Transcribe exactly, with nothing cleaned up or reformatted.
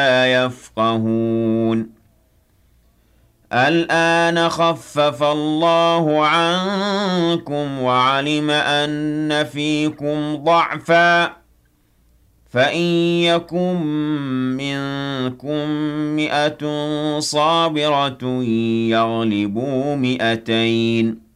يفقهون الآن خفف الله عنكم وعلم أن فيكم ضعفا فإن يكن منكم مئة صابرة يغلبوا مئتين